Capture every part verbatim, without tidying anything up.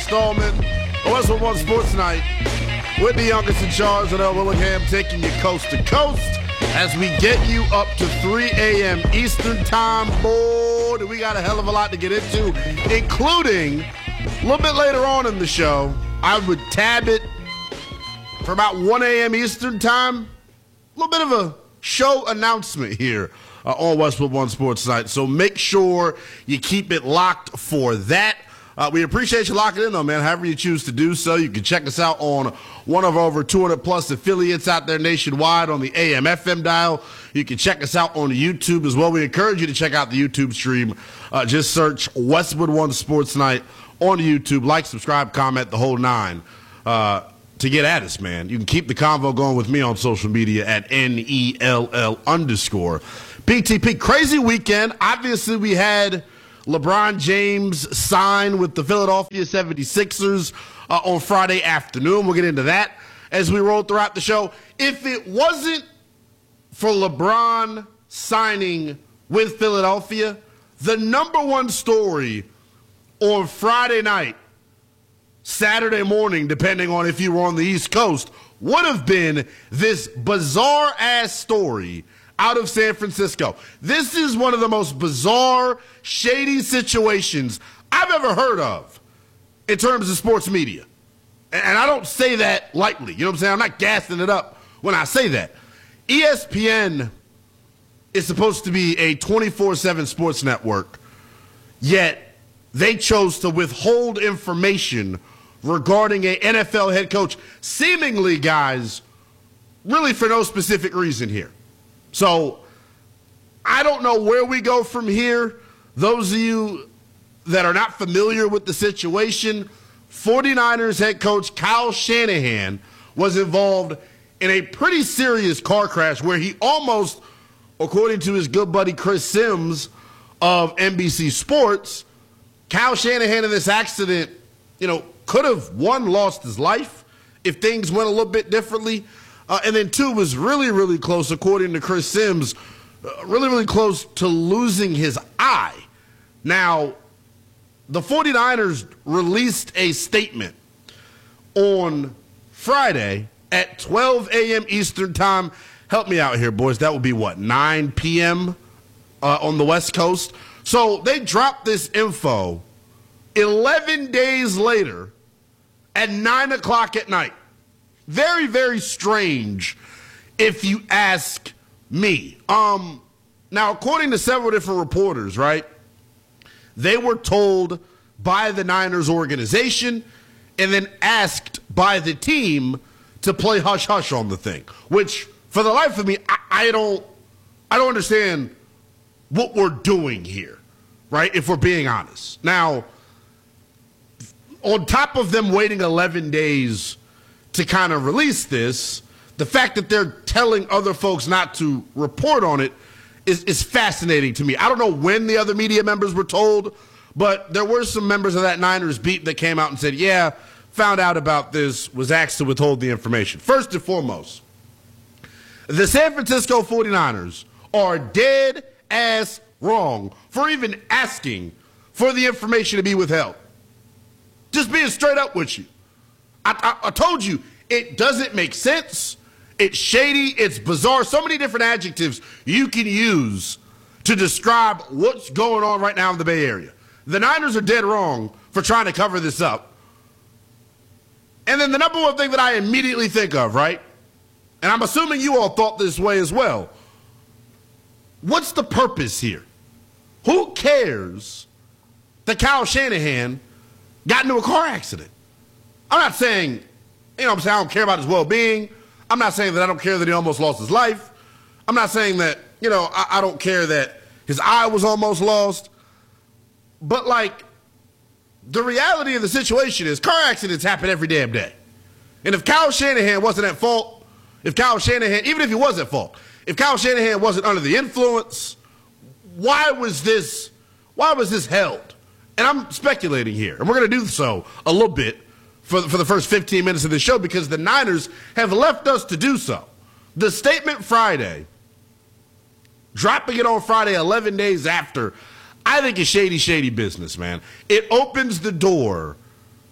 installment of Westwood One Sports Night with the youngest in charge, Janelle Willingham, taking you coast to coast as we get you up to three a.m. Eastern Time. Boy, we got a hell of a lot to get into, including a little bit later on in the show, I would tab it for about one a.m. Eastern Time. A little bit of a show announcement here uh, on Westwood One Sports Night. So make sure you keep it locked for that. Uh, we appreciate you locking in, though, man. However you choose to do so, you can check us out on one of our over two hundred plus affiliates out there nationwide on the A M F M dial. You can check us out on YouTube as well. We encourage you to check out the YouTube stream. Uh, just search Westwood One Sports Night on YouTube. Like, subscribe, comment, the whole nine uh, to get at us, man. You can keep the convo going with me on social media at N E L L underscore P T P. Crazy weekend. Obviously, we had LeBron James sign with the Philadelphia seventy-sixers uh, on Friday afternoon. We'll get into that as we roll throughout the show. If it wasn't for LeBron signing with Philadelphia, the number one story on Friday night, Saturday morning, depending on if you were on the East Coast, would have been this bizarre-ass story out of San Francisco. This is one of the most bizarre, shady situations I've ever heard of in terms of sports media. And I don't say that lightly. You know what I'm saying? I'm not gassing it up when I say that. E S P N is supposed to be a twenty-four seven sports network, yet they chose to withhold information regarding an N F L head coach, seemingly, guys, really for no specific reason here. So I don't know where we go from here. Those of you that are not familiar with the situation, 49ers head coach Kyle Shanahan was involved in a pretty serious car crash where he almost, according to his good buddy Chris Sims of N B C Sports, Kyle Shanahan in this accident, you know, could have, one, lost his life if things went a little bit differently. Uh, and then, two, was really, really close, according to Chris Sims, uh, really, really close to losing his eye. Now, the 49ers released a statement on Friday at twelve a.m. Eastern Time. Help me out here, boys. That would be, what, nine p.m. Uh, on the West Coast? So they dropped this info eleven days later at nine o'clock at night. Very, very strange, if you ask me. Um, now, according to several different reporters, right, they were told by the Niners organization and then asked by the team to play hush-hush on the thing, which, for the life of me, I, I don't, I don't understand what we're doing here, right, if we're being honest. Now, on top of them waiting eleven days to kind of release this, the fact that they're telling other folks not to report on it is, is fascinating to me. I don't know when the other media members were told, but there were some members of that Niners beat that came out and said, yeah, found out about this, was asked to withhold the information. First and foremost, the San Francisco 49ers are dead ass wrong for even asking for the information to be withheld. Just being straight up with you. I, I, I told you, it doesn't make sense. It's shady. It's bizarre. So many different adjectives you can use to describe what's going on right now in the Bay Area. The Niners are dead wrong for trying to cover this up. And then the number one thing that I immediately think of, right, and I'm assuming you all thought this way as well, what's the purpose here? Who cares that Kyle Shanahan got into a car accident? I'm not saying, you know what I'm saying, I don't care about his well-being. I'm not saying that I don't care that he almost lost his life. I'm not saying that, you know, I, I don't care that his eye was almost lost. But, like, the reality of the situation is car accidents happen every damn day. And if Kyle Shanahan wasn't at fault, if Kyle Shanahan, even if he was at fault, if Kyle Shanahan wasn't under the influence, why was this, why was this held? And I'm speculating here, and we're going to do so a little bit for, for the first fifteen minutes of the show because the Niners have left us to do so. The statement Friday, dropping it on Friday eleven days after, I think is shady, shady business, man. It opens the door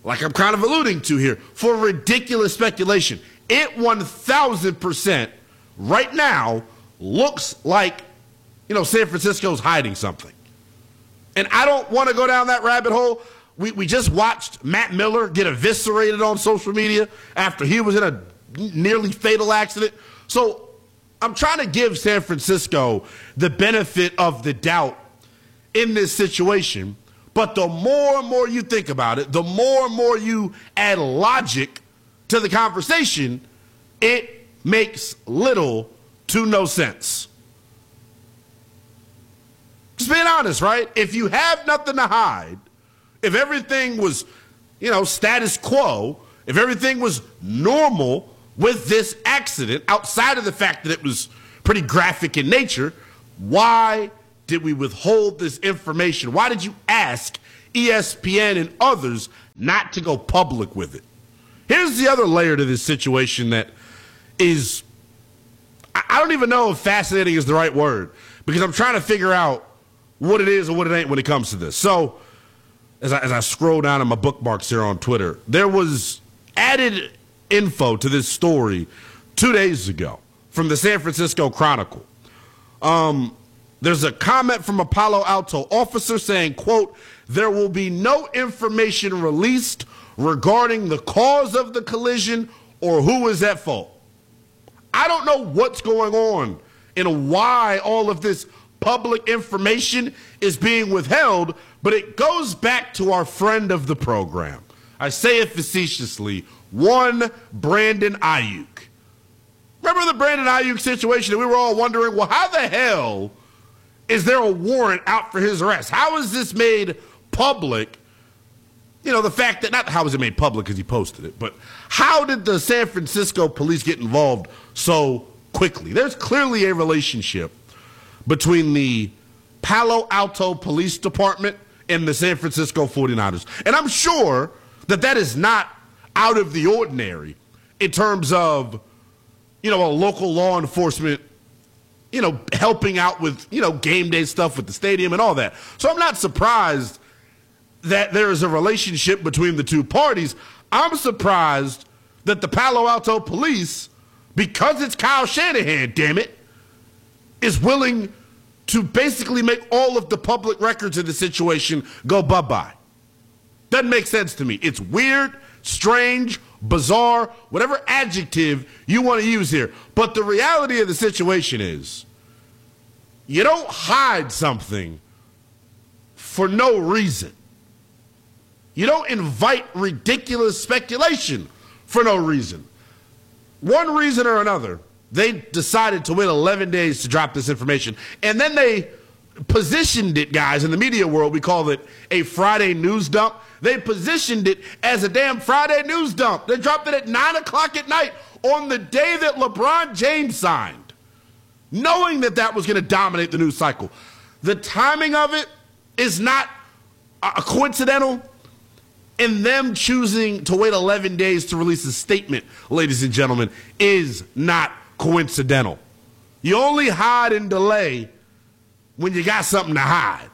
like I'm kind of alluding to here, for ridiculous speculation. It one thousand percent right now looks like, you know, San Francisco's hiding something. And I don't want to go down that rabbit hole. We we just watched Matt Miller get eviscerated on social media after he was in a nearly fatal accident. So I'm trying to give San Francisco the benefit of the doubt in this situation. But the more and more you think about it, the more and more you add logic to the conversation, it makes little to no sense. Just being honest, right? If you have nothing to hide, if everything was, you know, status quo, if everything was normal with this accident, outside of the fact that it was pretty graphic in nature, why did we withhold this information? Why did you ask E S P N and others not to go public with it? Here's the other layer to this situation that is, I don't even know if fascinating is the right word, because I'm trying to figure out what it is and what it ain't when it comes to this. So as I, as I scroll down in my bookmarks here on Twitter, there was added info to this story two days ago from the San Francisco Chronicle. Um, there's a comment from a Palo Alto officer saying, quote, "There will be no information released regarding the cause of the collision or who is at fault." I don't know what's going on and why all of this public information is being withheld, but it goes back to our friend of the program. I say it facetiously, one Brandon Ayuk. Remember the Brandon Ayuk situation that we were all wondering, well, how the hell is there a warrant out for his arrest? How is this made public? You know, the fact that, not how was it made public because he posted it, but how did the San Francisco police get involved so quickly? There's clearly a relationship between the Palo Alto Police Department and the San Francisco forty-niners. And I'm sure that that is not out of the ordinary in terms of, you know, a local law enforcement, you know, helping out with, you know, game day stuff with the stadium and all that. So I'm not surprised that there is a relationship between the two parties. I'm surprised that the Palo Alto police, because it's Kyle Shanahan, damn it, is willing to basically make all of the public records of the situation go bye-bye. Doesn't make sense to me. It's weird, strange, bizarre, whatever adjective you want to use here. But the reality of the situation is you don't hide something for no reason. You don't invite ridiculous speculation for no reason. One reason or another, they decided to wait eleven days to drop this information. And then they positioned it, guys, in the media world. We call it a Friday news dump. They positioned it as a damn Friday news dump. They dropped it at nine o'clock at night on the day that LeBron James signed, knowing that that was going to dominate the news cycle. The timing of it is not uh, coincidental. And them choosing to wait eleven days to release a statement, ladies and gentlemen, is not coincidental. You only hide and delay when you got something to hide.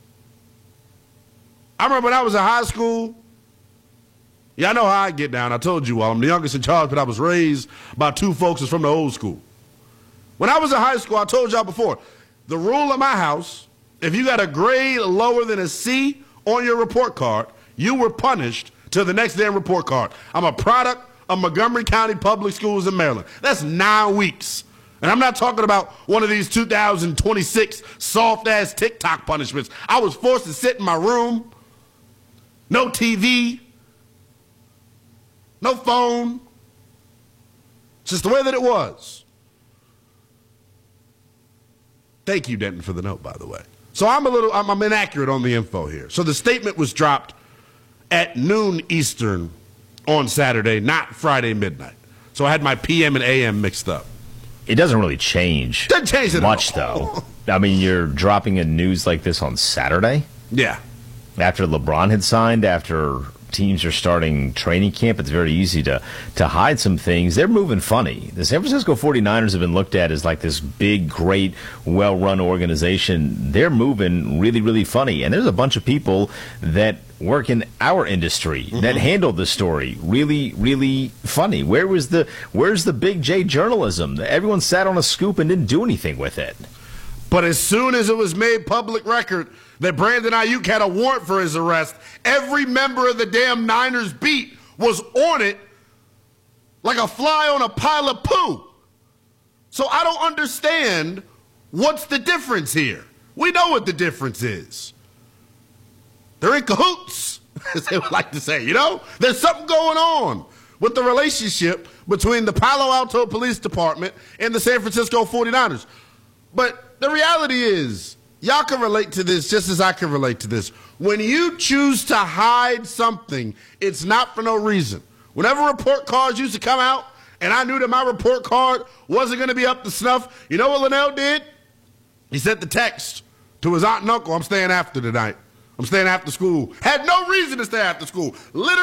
I remember when I was in high school, yeah, I know how I get down. I told you all, I'm the youngest in charge, but I was raised by two folks that's from the old school. When I was in high school, I told y'all before, the rule of my house, if you got a grade lower than a C on your report card, you were punished till the next damn report card. I'm a product of Montgomery County Public Schools in Maryland. That's nine weeks. And I'm not talking about one of these two thousand twenty-six soft-ass TikTok punishments. I was forced to sit in my room, no T V, no phone. It's just the way that it was. Thank you, Denton, for the note, by the way. So I'm a little, I'm, I'm inaccurate on the info here. So the statement was dropped at noon Eastern on Saturday, not Friday midnight. So I had my P M and A M mixed up. It doesn't really change, doesn't change it much, though. I mean, you're dropping a news like this on Saturday? Yeah. After LeBron had signed, after teams are starting training camp, it's very easy to, to hide some things. They're moving funny. The San Francisco forty-niners have been looked at as like this big, great, well-run organization. They're moving really, really funny. And there's a bunch of people that work in our industry mm-hmm. that handled the story really, really funny. Where was the where's the big J journalism? Everyone sat on a scoop and didn't do anything with it. But as soon as it was made public record that Brandon Ayuk had a warrant for his arrest, every member of the damn Niners beat was on it like a fly on a pile of poo. So I don't understand what's the difference here. We know what the difference is. They're in cahoots, as they would like to say, you know? There's something going on with the relationship between the Palo Alto Police Department and the San Francisco forty-niners. But the reality is, y'all can relate to this just as I can relate to this. When you choose to hide something, it's not for no reason. Whenever report cards used to come out, and I knew that my report card wasn't going to be up to snuff, you know what Linnell did? He sent the text to his aunt and uncle, I'm staying after tonight. I'm staying after school. Had no reason to stay after school. Literally.